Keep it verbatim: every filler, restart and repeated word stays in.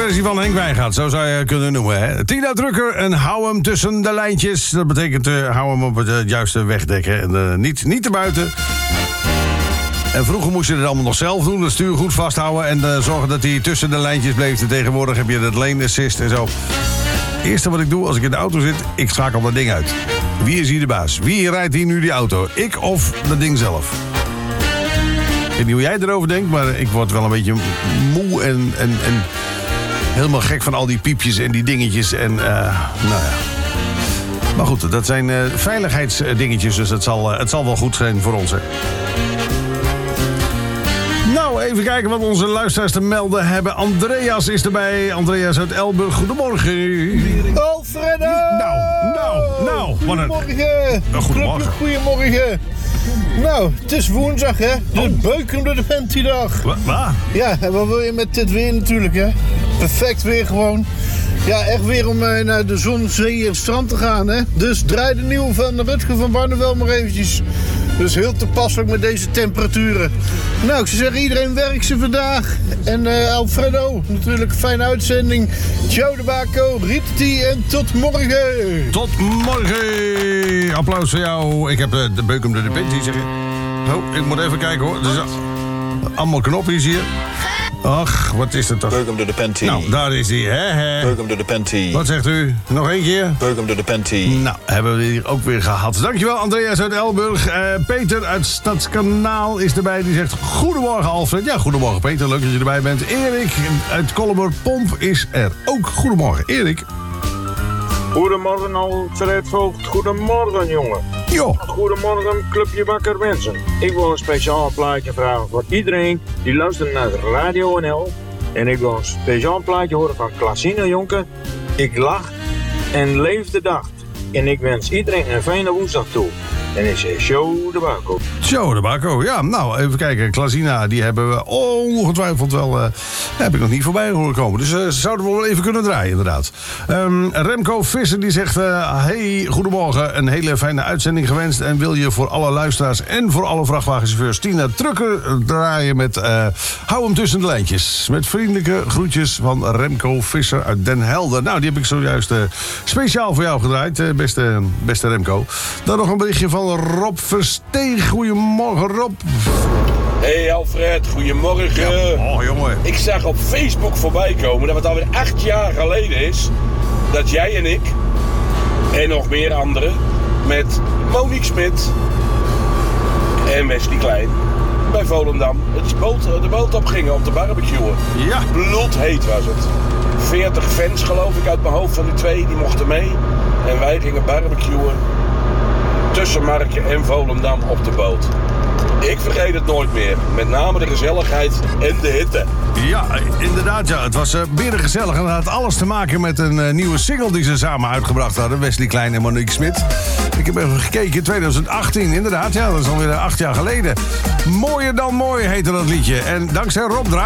versie van Henk Wijngaard, zo zou je kunnen noemen. Hè? Tina Drucker en hou hem tussen de lijntjes. Dat betekent uh, hou hem op het uh, juiste wegdekken en uh, niet, niet te buiten. En vroeger moest je het allemaal nog zelf doen, het stuur goed vasthouden en uh, zorgen dat hij tussen de lijntjes bleef. En tegenwoordig heb je het lane assist en zo. Het eerste wat ik doe als ik in de auto zit, ik schakel dat ding uit. Wie is hier de baas? Wie rijdt hier nu die auto? Ik of dat ding zelf? Ik weet niet hoe jij erover denkt, maar ik word wel een beetje moe en, en, en helemaal gek van al die piepjes en die dingetjes. En uh, nou ja. Maar goed, dat zijn uh, veiligheidsdingetjes, dus het zal, uh, het zal wel goed zijn voor ons. Hè. Nou, even kijken wat onze luisteraars te melden hebben. Andreas is erbij. Andreas uit Elburg. Goedemorgen. Oh, Freddo! Nou, nou, nou. Goedemorgen. Een goedemorgen. Goedemorgen. Nou, het is woensdag, hè? De oh. beuken door de Pentidag. Wat? Wa? Ja, en wat wil je met dit weer natuurlijk, hè? Perfect weer gewoon. Ja, echt weer om uh, naar de zon, zee en strand te gaan, hè? Dus draai de nieuwe van de Rutger van Barneveld maar eventjes. Dus heel toepasselijk met deze temperaturen. Nou, ik zou zeggen, iedereen werkt ze vandaag. En uh, Alfredo, natuurlijk een fijne uitzending. Ciao de Baco, Rietty en tot morgen. Tot morgen. Applaus voor jou. Ik heb uh, de beuken door de Pentie, zeg je. Oh, ik moet even kijken, hoor. Dus, uh, allemaal knopjes hier. Ach, wat is het toch? Beuken door de Pentie. Nou, daar is hij. Hè, hè. Beuken door de Pentie. Wat zegt u? Nog één keer? Beuken door de Pentie. Nou, hebben we hier ook weer gehad. Dankjewel, Andreas uit Elburg. Uh, Peter uit Stadskanaal is erbij. Die zegt, goedemorgen, Alfred. Ja, goedemorgen, Peter. Leuk dat je erbij bent. Erik uit Kollenborg-Pomp is er ook. Goedemorgen, Erik. Goedemorgen, Alfred Voogd. Goedemorgen, jongen. Jo. Goedemorgen, Clubje Wakker Mensen. Ik wil een speciaal plaatje vragen voor iedereen die luistert naar Radio N L. En ik wil een speciaal plaatje horen van Klasine Jonker. Ik lach en leef de dag. En ik wens iedereen een fijne woensdag toe. En ik zeg Show de Baco. Show de Baco, ja. Nou, even kijken. Klasina, die hebben we ongetwijfeld wel... Uh, heb ik nog niet voorbij horen komen. Dus uh, zouden we wel even kunnen draaien, inderdaad. Um, Remco Visser, die zegt... Uh, hey, goedemorgen. Een hele fijne uitzending gewenst. En wil je voor alle luisteraars en voor alle vrachtwagenchauffeurs... Tina Drucker draaien met... Uh, hou hem tussen de lijntjes. Met vriendelijke groetjes van Remco Visser uit Den Helder. Nou, die heb ik zojuist uh, speciaal voor jou gedraaid. Uh, beste, beste Remco. Dan nog een berichtje van Rob Versteeg. Goedemorgen, Rob. Hey Alfred, goedemorgen. Ja, oh, jongen. Ik zag op Facebook voorbij komen dat het alweer acht jaar geleden is... dat jij en ik, en nog meer anderen... met Monique Smit en Wesley Klein... bij Volendam het boot, de boot opgingen op de barbecue. Ja. Bloedheet was het. veertig fans geloof ik uit mijn hoofd van die twee, die mochten mee. En wij gingen barbecuen... tussen Marken en Volendam op de boot. Ik vergeet het nooit meer. Met name de gezelligheid en de hitte. Ja, inderdaad. Ja. Het was uh, binnen gezellig. En dat had alles te maken met een uh, nieuwe single die ze samen uitgebracht hadden. Wesley Klein en Monique Smit. Ik heb even gekeken. twintig achttien, inderdaad. Ja, dat is alweer uh, acht jaar geleden. Mooier dan mooi heette dat liedje. En dankzij Rob Draai